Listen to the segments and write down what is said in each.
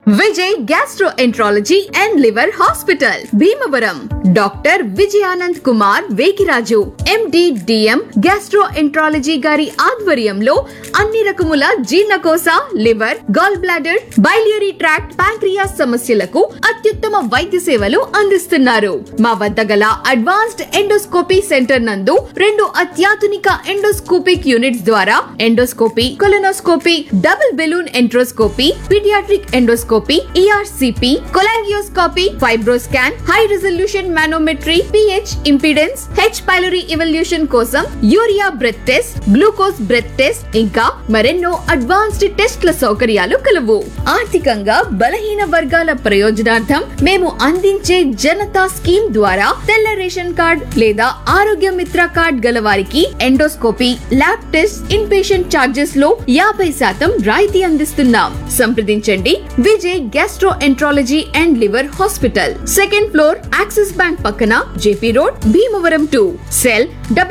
Vijay gastroenterology and liver hospital Bhimavaram. Doctor Vijayanand Kumar Vekiraju MD DM gastroenterology గారి ఆధ్వర్యంలో అన్ని రకముల జీర్ణకోశ, liver, gall bladder, biliary tract, pancreas సమస్యలకు అత్యుత్తమ వైద్య సేవలు అందిస్తున్నారు. మా వద్ద గల అడ్వాన్స్డ్ ఎండోస్కోపీ సెంటర్ నందు 2 అత్యాధునిక ఎండోస్కోపిక్ యూనిట్స్ ద్వారా endoscopy, colonoscopy, double balloon enteroscopy, paediatric endoscopy, ERCP, cholangioscopy, FibroScan, high resolution manometry, pH impedance, H pylori evolution కోసం urea breath test, glucose breath test, ఇంకా మరెన్నో అడ్వాన్స్డ్ టెస్ట్ల సౌకర్యాలు కలవు. ఆర్థికంగా బలహీన వర్గాల ప్రయోజనార్థం మేము అందించే జనతా స్కీమ్ ద్వారా తెల్ల రేషన్ కార్డ్ లేదా ఆరోగ్య మిత్ర కార్డ్ గల వారికి endoscopy, lab test, in patient charges లో 50% రాయితీ అందిస్తున్నాం. సంప్రదించండి Vijay gastroenterology and liver hospital, 2nd floor, axis bank పక్కన, జేపీ రోడ్, భీమవరం 2. సెల్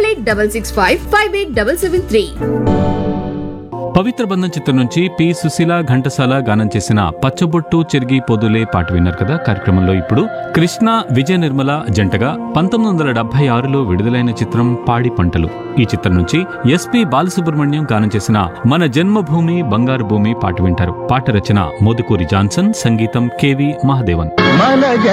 8866558773. పవిత్ర బంధం చిత్రం నుంచి పి సుశీల, ఘంటసాల గానం చేసిన పచ్చబొట్టు చెరిగి పొదులే పాట విన్నారు కదా. కార్యక్రమంలో ఇప్పుడు కృష్ణ, విజయ నిర్మల జంటగా 1976లో విడుదలైన చిత్రం పాడి పంటలు. ఈ చిత్రం నుంచి ఎస్పి బాలసుబ్రహ్మణ్యం గానం చేసిన మన జన్మభూమి బంగారు భూమి పాట వింటారు. పాట రచన మోదుకూరి జాన్సన్, సంగీతం కెవి మహాదేవన్.